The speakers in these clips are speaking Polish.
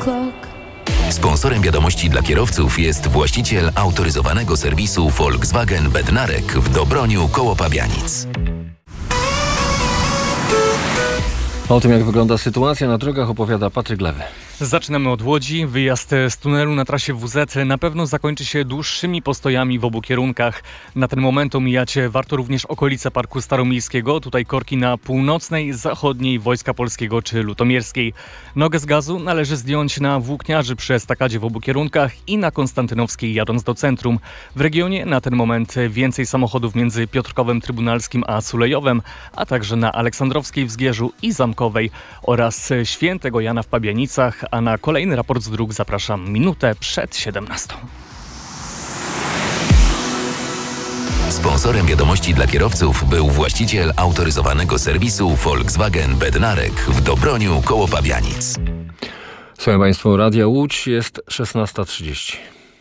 Sponsorem wiadomości dla kierowców jest właściciel autoryzowanego serwisu Volkswagen Bednarek w Dobroniu koło Pabianic. O tym, jak wygląda sytuacja na drogach, opowiada Patryk Lewy. Zaczynamy od Łodzi. Wyjazd z tunelu na trasie WZ na pewno zakończy się dłuższymi postojami w obu kierunkach. Na ten moment omijać warto również okolice Parku Staromiejskiego. Tutaj korki na północnej, zachodniej Wojska Polskiego czy Lutomierskiej. Nogę z gazu należy zdjąć na Włókniarzy przy estakadzie w obu kierunkach i na Konstantynowskiej jadąc do centrum. W regionie na ten moment więcej samochodów między Piotrkowem Trybunalskim a Sulejowem, a także na Aleksandrowskiej w Zgierzu i Zamkowej oraz Świętego Jana w Pabianicach. A na kolejny raport z dróg zapraszam minutę przed 17. Sponsorem wiadomości dla kierowców był właściciel autoryzowanego serwisu Volkswagen Bednarek w Dobroniu koło Pabianic. Słuchaj Państwo, Radia Łódź, jest 16:30.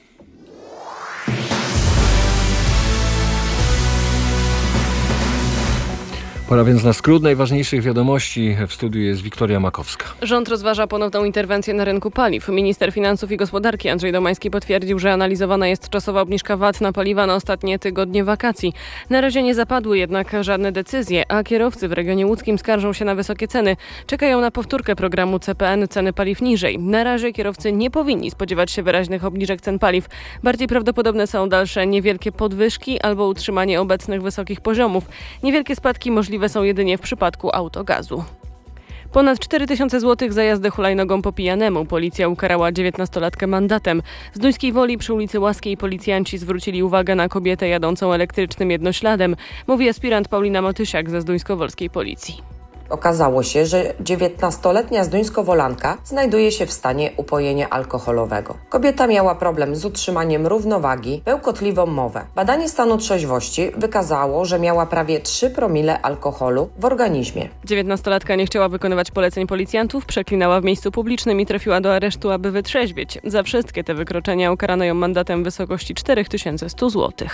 Pora więc na skrót najważniejszych wiadomości. W studiu jest Wiktoria Makowska. Rząd rozważa ponowną interwencję na rynku paliw. Minister Finansów i Gospodarki Andrzej Domański potwierdził, że analizowana jest czasowa obniżka VAT na paliwa na ostatnie tygodnie wakacji. Na razie nie zapadły jednak żadne decyzje, a kierowcy w regionie łódzkim skarżą się na wysokie ceny. Czekają na powtórkę programu CPN ceny paliw niżej. Na razie kierowcy nie powinni spodziewać się wyraźnych obniżek cen paliw. Bardziej prawdopodobne są dalsze niewielkie podwyżki albo utrzymanie obecnych wysokich poziomów. Niewielkie spadki możliwe są jedynie w przypadku autogazu. Ponad 4000 zł za jazdę hulajnogą po pijanemu. Policja ukarała 19-latkę mandatem. Z Duńskiej Woli przy ulicy Łaskiej policjanci zwrócili uwagę na kobietę jadącą elektrycznym jednośladem, mówi aspirant Paulina Motysiak ze Zduńskowolskiej Policji. Okazało się, że 19-letnia zduńskowolanka znajduje się w stanie upojenia alkoholowego. Kobieta miała problem z utrzymaniem równowagi, bełkotliwą mowę. Badanie stanu trzeźwości wykazało, że miała prawie 3 promile alkoholu w organizmie. 19-latka nie chciała wykonywać poleceń policjantów, przeklinała w miejscu publicznym i trafiła do aresztu, aby wytrzeźwieć. Za wszystkie te wykroczenia ukarano ją mandatem w wysokości 4100 zł.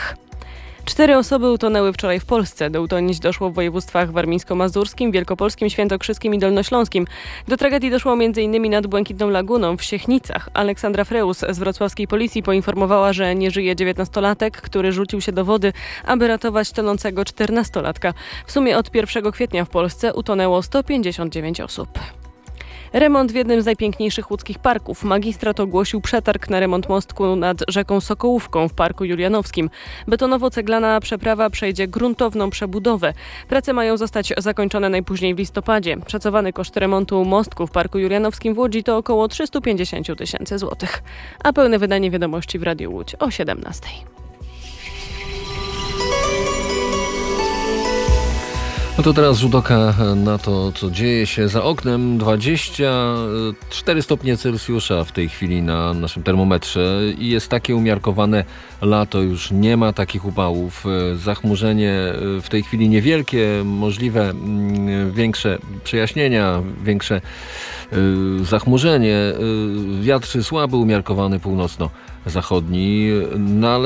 4 osoby utonęły wczoraj w Polsce. Do utonięć doszło w województwach warmińsko-mazurskim, wielkopolskim, świętokrzyskim i dolnośląskim. Do tragedii doszło m.in. nad Błękitną Laguną w Siechnicach. Aleksandra Freus z wrocławskiej policji poinformowała, że nie żyje 19-latek, który rzucił się do wody, aby ratować tonącego 14-latka. W sumie od 1 kwietnia w Polsce utonęło 159 osób. Remont w jednym z najpiękniejszych łódzkich parków. Magistrat ogłosił przetarg na remont mostku nad rzeką Sokołówką w Parku Julianowskim. Betonowo-ceglana przeprawa przejdzie gruntowną przebudowę. Prace mają zostać zakończone najpóźniej w listopadzie. Szacowany koszt remontu mostku w Parku Julianowskim w Łodzi to około 350 000 złotych. A pełne wydanie wiadomości w Radiu Łódź o 17. No to teraz rzut oka na to, co dzieje się za oknem. 24 stopnie Celsjusza w tej chwili na naszym termometrze i jest takie umiarkowane lato, już nie ma takich upałów. Zachmurzenie w tej chwili niewielkie, możliwe większe przejaśnienia, większe zachmurzenie. Wiatr słaby, umiarkowany północno-zachodni, no ale